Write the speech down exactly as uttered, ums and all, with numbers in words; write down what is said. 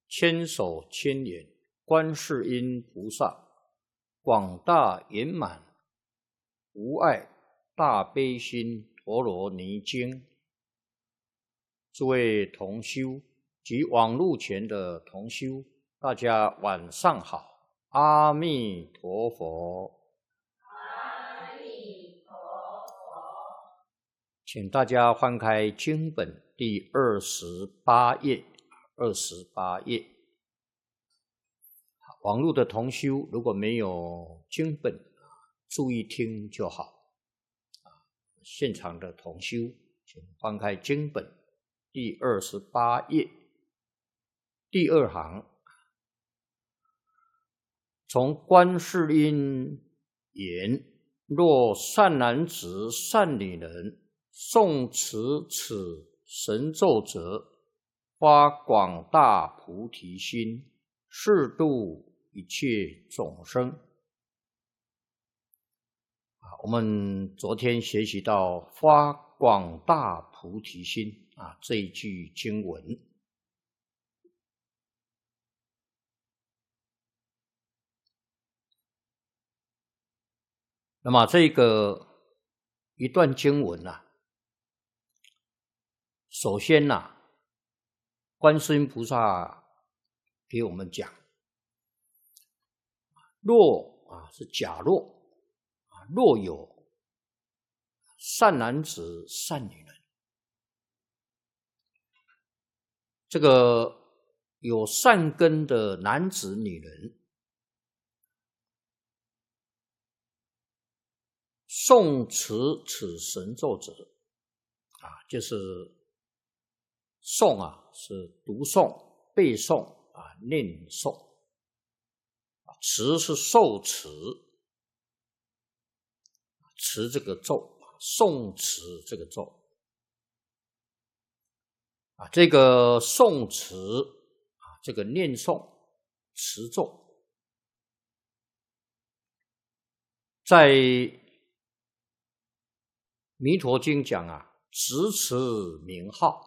千手千眼观世音菩萨，广大圆满无碍大悲心陀罗尼经。诸位同修及网络前的同修，大家晚上好，阿弥陀佛。 阿弥陀佛。 请大家翻开经本第二十八页，二十八页。网络的同修如果没有经本，注意听就好。现场的同修，请翻开经本第二十八页，第二行，从观世音言：若善男子、善女人诵持此神咒者，发广大菩提心，誓度一切众生。我们昨天学习到发广大菩提心啊这一句经文。那么这个一段经文啊，首先呐、啊，观世音菩萨给我们讲，若啊是假若啊，若有善男子、善女人，这个有善根的男子、女人，诵持此神咒者，啊，就是诵啊，是读诵、背诵啊、念诵，持是受持，持这个咒，诵持这个咒，啊，这个诵持啊，这个念诵持咒，在弥陀经讲啊，直持名号